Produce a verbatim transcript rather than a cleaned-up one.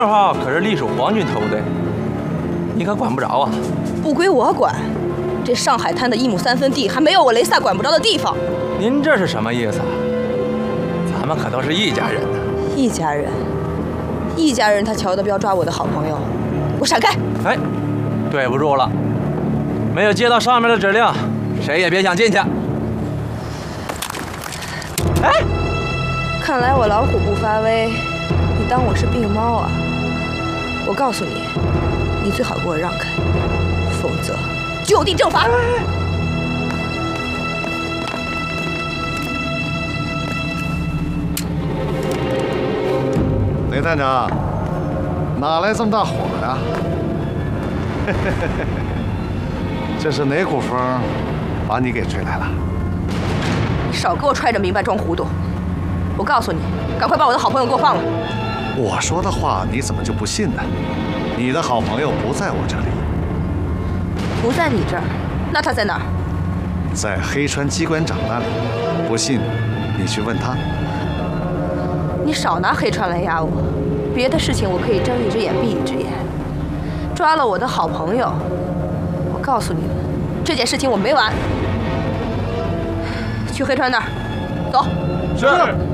号可是隶属皇军特务队，你可管不着啊。 不归我管，这上海滩的一亩三分地还没有我雷萨管不着的地方。 您这是什么意思啊？咱们可都是一家人呢。 一家人，一家人，他乔德彪抓我的好朋友，我闪开！ 哎，对不住了，没有接到上面的指令，谁也别想进去。哎， 看来我老虎不发威，你当我是病猫啊？我告诉你，你最好给我让开，否则就地正法。 雷探长，哪来这么大火呀？这是哪股风把你给吹来了？ 你少给我揣着明白装糊涂！我告诉你，赶快把我的好朋友给我放了！ 我说的话你怎么就不信呢？你的好朋友不在我这里， 不在你这儿，那他在哪儿？ 在黑川机关长那里。不信，你去问他。 你少拿黑川来压我，别的事情我可以睁一只眼闭一只眼。抓了我的好朋友，我告诉你们，这件事情我没完。去黑川那儿，走。 是。